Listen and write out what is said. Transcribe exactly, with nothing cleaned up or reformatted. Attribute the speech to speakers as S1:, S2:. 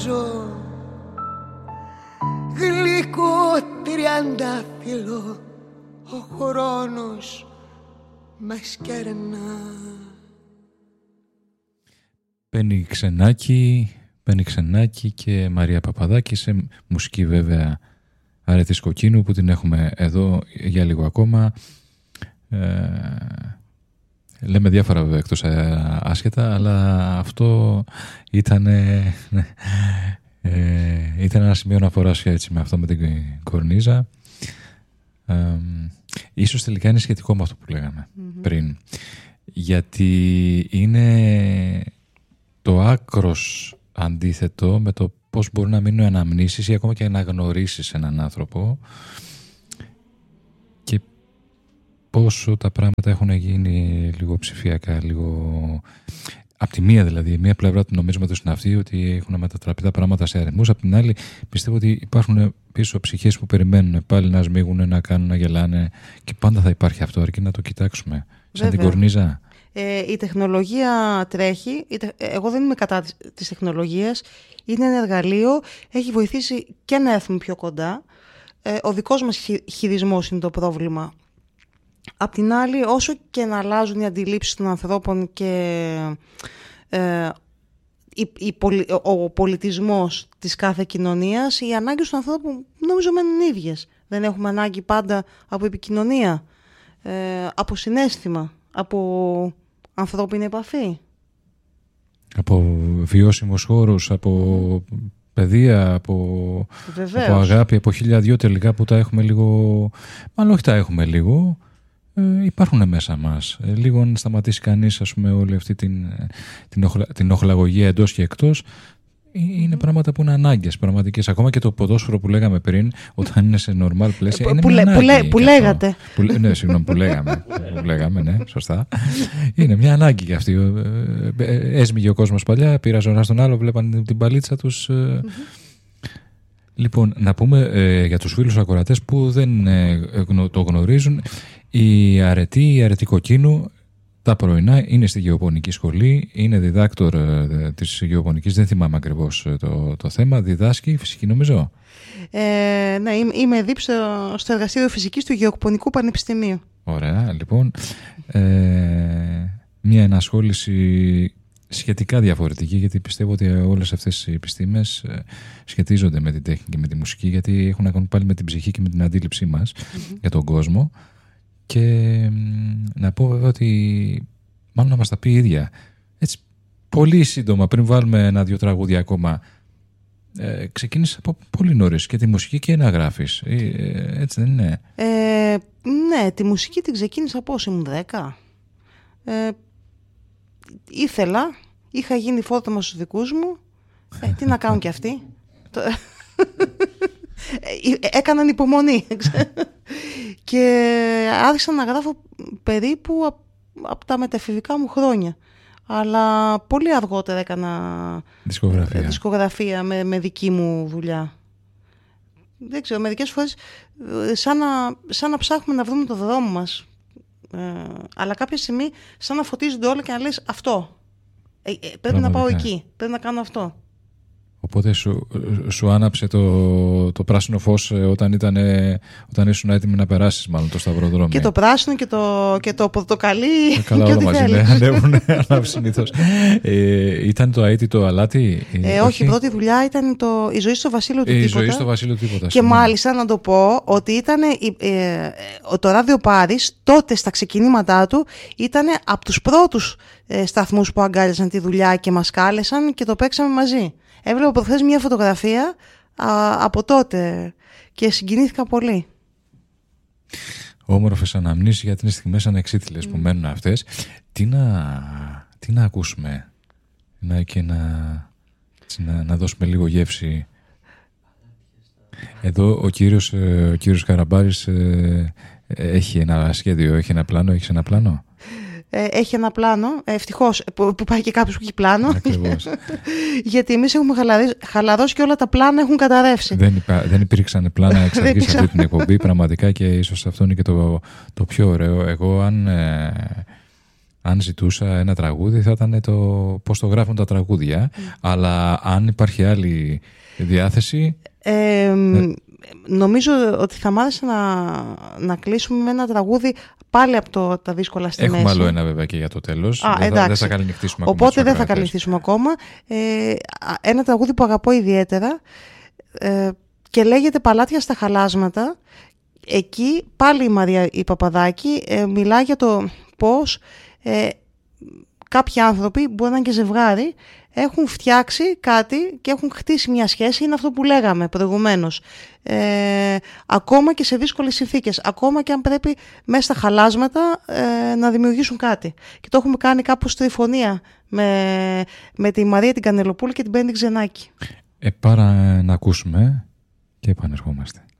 S1: ζω, γλυκό τριαντάφυλλο, ο χρόνος μας κερνά.
S2: Πέννη Ξενάκη, Πέννη Ξενάκη και Μαρία Παπαδάκη, σε μουσική βέβαια Αρετής Κοκκίνου, που την έχουμε εδώ για λίγο ακόμα. Ε, λέμε διάφορα βέβαια εκτός άσχετα, αλλά αυτό ήταν, ε, ήταν ένα σημείο αναφοράς έτσι με αυτό με την κορνίζα. Ε, ίσως τελικά είναι σχετικό με αυτό που λέγαμε mm-hmm. πριν, γιατί είναι το άκρος αντίθετο με το πώς μπορούν να μείνουν αναμνήσεις ή ακόμα και να γνωρίσεις έναν άνθρωπο και πόσο τα πράγματα έχουν γίνει λίγο ψηφιακά, λίγο... Απ' τη μία δηλαδή, μία πλευρά του νομίσματος είναι αυτή, ότι έχουν μετατραπεί τα πράγματα σε αριθμούς. Απ' την άλλη πιστεύω ότι υπάρχουν πίσω ψυχές που περιμένουν πάλι να σμίγουν, να κάνουν, να γελάνε, και πάντα θα υπάρχει αυτό, αρκεί να το κοιτάξουμε. Σαν βέβαια. Την κορνίζα.
S3: Ε, η τεχνολογία τρέχει, εγώ δεν είμαι κατά της τεχνολογίας, είναι ένα εργαλείο, έχει βοηθήσει και να έρθουμε πιο κοντά. Ε, ο δικός μας χειρισμός είναι το πρόβλημα. Απ' την άλλη, όσο και να αλλάζουν οι αντιλήψεις των ανθρώπων και ε, η, η, ο πολιτισμός της κάθε κοινωνίας, οι ανάγκες των ανθρώπων νομίζω μένουν ίδιες. Δεν έχουμε ανάγκη πάντα από επικοινωνία, ε, από συναίσθημα, από ανθρώπινη επαφή.
S2: Από βιώσιμους χώρους, από παιδεία, από, από αγάπη, από χίλια δυο τελικά που τα έχουμε λίγο, μάλλον όχι τα έχουμε λίγο, ε, υπάρχουν μέσα μας. Ε, λίγο να σταματήσει κανείς, ας πούμε, όλη αυτή την, την, οχλα, την οχλαγωγία εντός και εκτός. Είναι mm-hmm. πράγματα που είναι ανάγκες πραγματικές. Ακόμα και το ποδόσφαιρο που λέγαμε πριν, όταν είναι σε normal πλαίσια, είναι
S3: που,
S2: μια ανάγκη.
S3: Που, λέ, που λέγατε.
S2: Που, ναι, συγγνώμη, που λέγαμε. που λέγαμε, ναι, σωστά. Είναι μια ανάγκη και αυτή. Έσμιγε ο κόσμος παλιά, πήραζε ο ένας τον άλλο, βλέπαν την παλίτσα τους. Mm-hmm. Λοιπόν, να πούμε ε, για τους φίλους ακροατές που δεν ε, το γνωρίζουν, η Αρετή, η Αρετή Κοκκίνου, τα πρωινά είναι στη Γεωπονική Σχολή, είναι διδάκτορ ε, της Γεωπονικής, δεν θυμάμαι ακριβώς το, το θέμα, διδάσκει φυσική νομίζω.
S3: Ε, ναι, είμαι, είμαι δίπλα στο, στο εργαστήριο φυσικής του Γεωπονικού Πανεπιστημίου.
S2: Ωραία, λοιπόν, ε, μια ενασχόληση σχετικά διαφορετική, γιατί πιστεύω ότι όλες αυτές οι επιστήμες σχετίζονται με την τέχνη και με τη μουσική, γιατί έχουν να κάνουν πάλι με την ψυχή και με την αντίληψή μας mm-hmm. για τον κόσμο. Και να πω βέβαια ότι μάλλον να μας τα πει η ίδια έτσι πολύ σύντομα, πριν βάλουμε ένα-δυο τραγούδια ακόμα, ε, ξεκίνησε από πολύ νωρίς και τη μουσική και να γράφεις, ε, έτσι δεν είναι?
S3: Ε, ναι, τη μουσική την ξεκίνησα πώς, ήμουν δέκα. Ε, ήθελα, είχα γίνει φόρτωμα στους δικούς μου, ε, τι να κάνουν κι αυτοί. Έκαναν υπομονή και άρχισα να γράφω περίπου από, από τα μεταφηβικά μου χρόνια, αλλά πολύ αργότερα έκανα
S2: δισκογραφία,
S3: δισκογραφία με, με δική μου δουλειά. Δεν ξέρω, μερικές φορές σαν να, σαν να ψάχνουμε να βρούμε το δρόμο μας, ε, αλλά κάποια στιγμή σαν να φωτίζονται όλα και να λες αυτό, ε, ε, πρέπει Πραγματικά. να πάω εκεί, πρέπει να κάνω αυτό.
S2: Οπότε σου, σου άναψε το, το πράσινο φως όταν, ήταν, όταν ήσουν έτοιμη να περάσεις μάλλον το σταυροδρόμιο.
S3: Και το πράσινο και το, και το πορτοκαλί.
S2: Καλά, όλα μαζί ναι, ανέβουν, ανάβει συνήθως. Ε, ήταν το αίτητο αλάτι?
S3: Ε, όχι, όχι, η πρώτη δουλειά ήταν το, η ζωή στο Βασίλειο του
S2: η
S3: Τίποτα.
S2: Η ζωή στο Βασίλειο του Τίποτα.
S3: Και ναι. μάλιστα να το πω ότι ήταν ε, το Ράδιο Πάρις τότε στα ξεκινήματά του ήταν από τους πρώτους ε, σταθμούς που αγκάλιαζαν τη δουλειά και μας κάλεσαν και το παίξαμε μαζί. Έβλεπα προχθές μια φωτογραφία α, από τότε και συγκινήθηκα πολύ.
S2: Όμορφες αναμνήσεις, γιατί είναι στιγμές ανεξίτηλες mm. που μένουν αυτές. Τι να, τι να ακούσουμε να, και να, να, να δώσουμε λίγο γεύση. Εδώ ο κύριος, ο κύριος Καραμπάρης ε, έχει ένα σχέδιο, έχει ένα πλάνο, έχεις ένα πλάνο?
S3: Έχει ένα πλάνο, ευτυχώς που πάει και κάποιος που έχει πλάνο.
S2: Ακριβώς.
S3: Γιατί εμείς έχουμε χαλαρώσει και όλα τα πλάνα έχουν καταρρεύσει.
S2: Δεν, υπά, δεν υπήρξαν πλάνα εξ αρχής αυτή την εκπομπή πραγματικά, και ίσως αυτό είναι και το, το πιο ωραίο. Εγώ αν, ε, Αν ζητούσα ένα τραγούδι θα ήταν το πώς το γράφουν τα τραγούδια. Mm. Αλλά αν υπάρχει άλλη διάθεση...
S3: Ε, ε... Νομίζω ότι θα μ' άρεσε να, να κλείσουμε με ένα τραγούδι πάλι από το, τα δύσκολα στη
S2: Έχουμε
S3: μέση.
S2: άλλο ένα βέβαια και για το τέλος.
S3: Α,
S2: δεν, θα, δεν θα καληνυχτήσουμε ακόμα.
S3: Οπότε δεν θα καληνυχτήσουμε ακόμα. Ε, ένα τραγούδι που αγαπώ ιδιαίτερα ε, και λέγεται «Παλάτια στα χαλάσματα». Εκεί πάλι η Μαρία η Παπαδάκη ε, μιλά για το πώς ε, κάποιοι άνθρωποι, μπορεί να είναι και ζευγάρι, έχουν φτιάξει κάτι και έχουν χτίσει μια σχέση, είναι αυτό που λέγαμε προηγουμένως. Ε, ακόμα και σε δύσκολες συνθήκες, ακόμα και αν πρέπει μέσα στα χαλάσματα ε, να δημιουργήσουν κάτι. Και το έχουμε κάνει κάπως τριφωνία με, με τη Μαρία την Κανελοπούλου και την Πέννη Ξενάκη.
S2: Ε, πάρα να ακούσουμε και επανερχόμαστε.